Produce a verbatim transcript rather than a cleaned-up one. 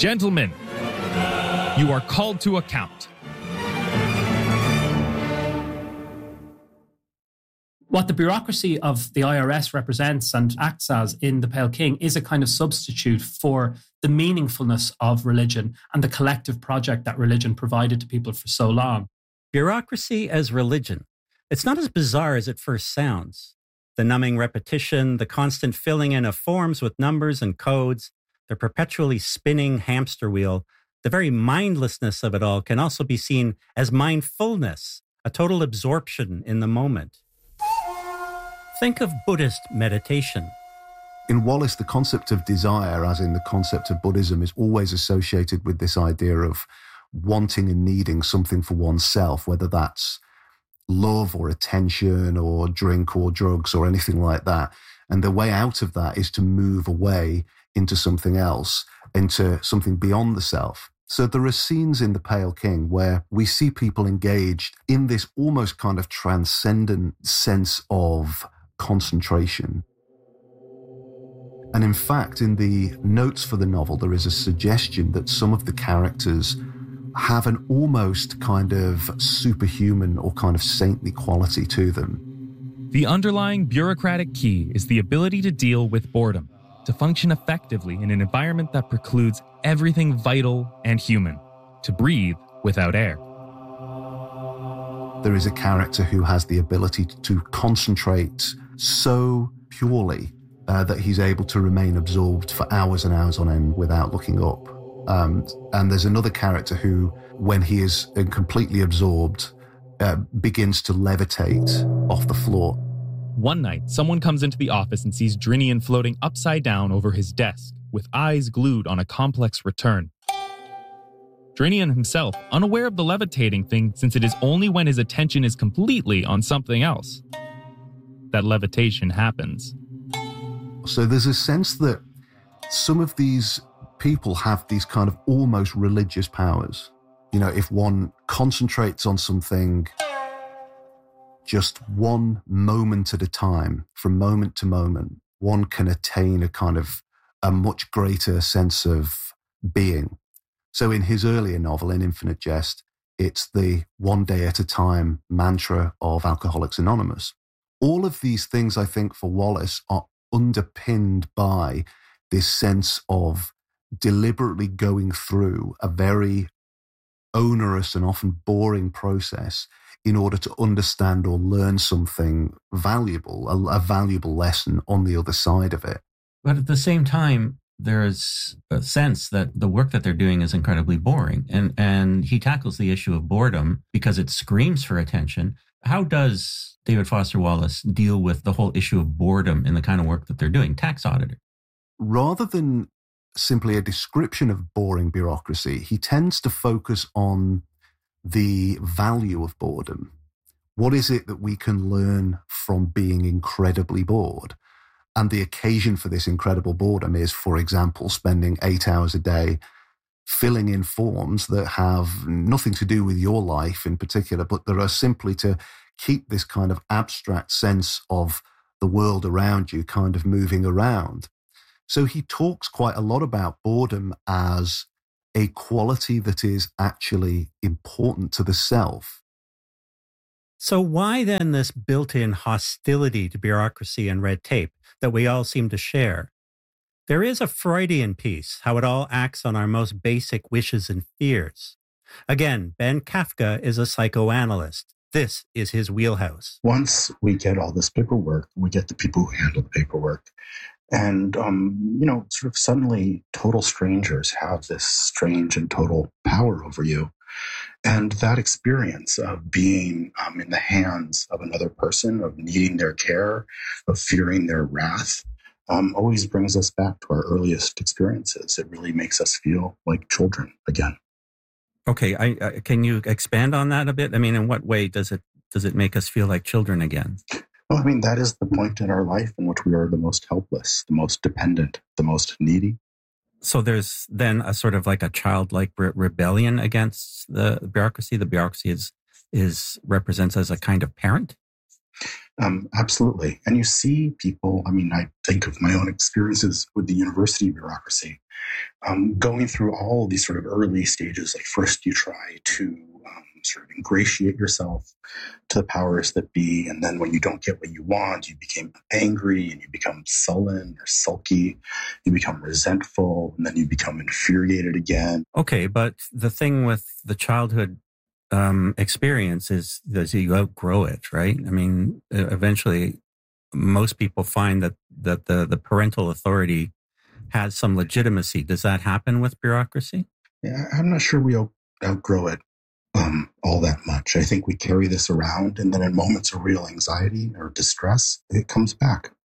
Gentlemen, you are called to account. What the bureaucracy of the I R S represents and acts as in The Pale King is a kind of substitute for the meaningfulness of religion and the collective project that religion provided to people for so long. Bureaucracy as religion. It's not as bizarre as it first sounds. The numbing repetition, the constant filling in of forms with numbers and codes, the perpetually spinning hamster wheel, the very mindlessness of it all can also be seen as mindfulness, a total absorption in the moment. Think of Buddhist meditation. In Wallace, the concept of desire, as in the concept of Buddhism, is always associated with this idea of wanting and needing something for oneself, whether that's love or attention or drink or drugs or anything like that. And the way out of that is to move away into something else, into something beyond the self. So there are scenes in The Pale King where we see people engaged in this almost kind of transcendent sense of concentration. And in fact, in the notes for the novel, there is a suggestion that some of the characters have an almost kind of superhuman or kind of saintly quality to them. The underlying bureaucratic key is the ability to deal with boredom, to function effectively in an environment that precludes everything vital and human, to breathe without air. There is a character who has the ability to concentrate so purely uh, that he's able to remain absorbed for hours and hours on end without looking up. Um, and there's another character who, when he is completely absorbed, uh, begins to levitate off the floor. One night, someone comes into the office and sees Drinian floating upside down over his desk, with eyes glued on a complex return. Drinian himself, unaware of the levitating thing, since it is only when his attention is completely on something else that levitation happens. So there's a sense that some of these people have these kind of almost religious powers. You know, if one concentrates on something just one moment at a time, from moment to moment, one can attain a kind of a much greater sense of being. So in his earlier novel, In Infinite Jest, it's the one day at a time mantra of Alcoholics Anonymous. All of these things, I think, for Wallace are underpinned by this sense of deliberately going through a very onerous and often boring process in order to understand or learn something valuable, a, a valuable lesson on the other side of it. But at the same time, there's a sense that the work that they're doing is incredibly boring. And, and he tackles the issue of boredom because it screams for attention. How does David Foster Wallace deal with the whole issue of boredom in the kind of work that they're doing? Tax auditor. Rather than simply a description of boring bureaucracy, he tends to focus on the value of boredom. What is it that we can learn from being incredibly bored? And the occasion for this incredible boredom is, for example, spending eight hours a day filling in forms that have nothing to do with your life in particular, but that are simply to keep this kind of abstract sense of the world around you kind of moving around. So he talks quite a lot about boredom as a quality that is actually important to the self. So why then this built-in hostility to bureaucracy and red tape that we all seem to share? There is a Freudian piece, how it all acts on our most basic wishes and fears. Again, Ben Kafka is a psychoanalyst. This is his wheelhouse. Once we get all this paperwork, we get the people who handle the paperwork. And, um, you know, sort of suddenly total strangers have this strange and total power over you. And that experience of being um, in the hands of another person, of needing their care, of fearing their wrath, um, always brings us back to our earliest experiences. It really makes us feel like children again. Okay, I, I, can you expand on that a bit? I mean, in what way does it does it make us feel like children again? Well, I mean, that is the point in our life in which we are the most helpless, the most dependent, the most needy. So there's then a sort of like a childlike re- rebellion against the bureaucracy. The bureaucracy is is represents as a kind of parent. Um, absolutely. And you see people, I mean, I think of my own experiences with the university bureaucracy, um, going through all these sort of early stages. Like first you try to um, sort of ingratiate yourself to the powers that be. And then when you don't get what you want, you become angry and you become sullen or sulky. You become resentful and then you become infuriated again. Okay, but the thing with the childhood um, experience is that you outgrow it, right? I mean, eventually most people find that, that the, the parental authority has some legitimacy. Does that happen with bureaucracy? Yeah, I'm not sure we out- outgrow it um, all that much. I think we carry this around, and then in moments of real anxiety or distress, it comes back.